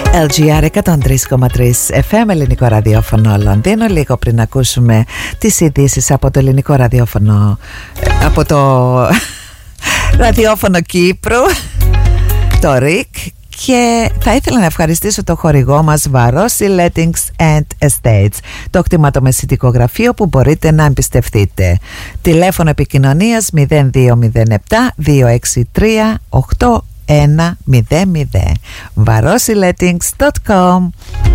LGR 103,3 FM, ελληνικό ραδιόφωνο Λονδίνο. Λίγο πριν ακούσουμε τις ειδήσεις από το ελληνικό ραδιόφωνο, από το ραδιόφωνο Κύπρου, το RIK. Και θα ήθελα να ευχαριστήσω το χορηγό μας Varosi Lettings and Estates, το κτηματομεσητικό γραφείο που μπορείτε να εμπιστευτείτε. Τηλέφωνο επικοινωνίας 0207 263 8100. VarosiLettings.com.